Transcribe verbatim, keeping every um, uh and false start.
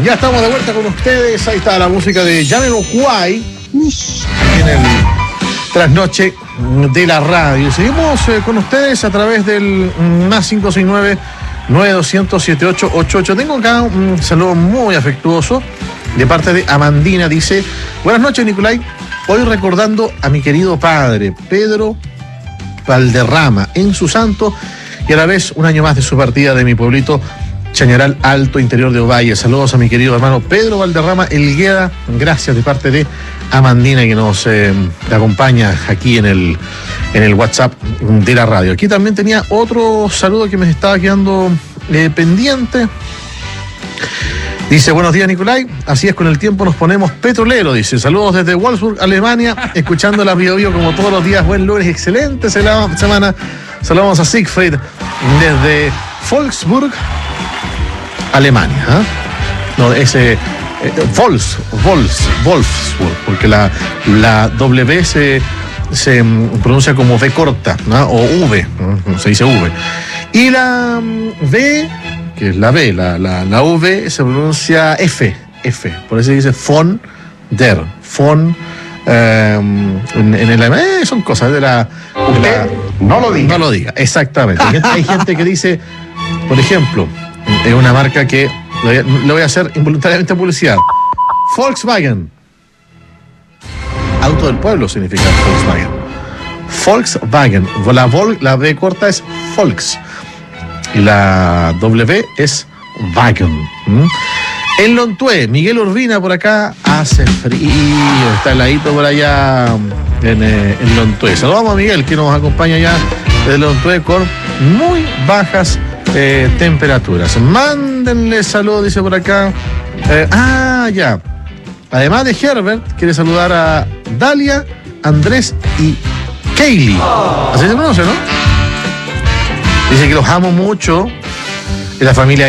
Ya estamos de vuelta con ustedes. Ahí está la música de Jamiroquai en el trasnoche de la radio. Seguimos eh, con ustedes a través del más cinco seis nueve, nueve dos cero cero, siete ocho ocho ocho. Tengo acá un saludo muy afectuoso de parte de Amandina. Dice: buenas noches, Nicolai. Hoy recordando a mi querido padre, Pedro Valderrama, en su santo, y a la vez un año más de su partida de mi pueblito Chañaral Alto, interior de Ovalle. Saludos a mi querido hermano Pedro Valderrama Elgueda. Gracias de parte de Amandina, que nos eh, acompaña aquí en el, en el WhatsApp de la radio. Aquí también tenía otro saludo que me estaba quedando eh, pendiente. Dice: buenos días, Nicolai. Así es, con el tiempo nos ponemos petrolero. Dice: saludos desde Wolfsburg, Alemania, escuchando la Bio Bio como todos los días. Buen lunes, excelente semana. Saludamos a Siegfried desde Wolfsburg, Alemania. ¿eh? No, ese... Eh, Wolfs, Wolfs, Wolfsburg, porque la, la W se, se pronuncia como V corta, ¿no? O V, ¿no? Se dice V. Y la V, que es la B, la, la, la V se pronuncia F, F. Por eso se dice von der, von... Eh, en, en el, eh, son cosas de la, de la... No lo diga. No lo diga, exactamente. Hay gente que dice, por ejemplo, es una marca que le voy a hacer involuntariamente publicidad. Volkswagen. Auto del pueblo significa Volkswagen. Volkswagen. La, Vol, la B corta es Volks. Y la W es Wagen. ¿Mm? En Lontué, Miguel Urbina por acá, hace frío, está heladito por allá en, eh, en Lontué. Saludamos a Miguel, que nos acompaña ya desde Lontué con muy bajas eh, temperaturas. Mándenle saludos, dice por acá. Eh, ah, ya. Además de Herbert, quiere saludar a Dalia, Andrés y Kaylee. Así se pronuncia, ¿no? Dice que los amo mucho. En la familia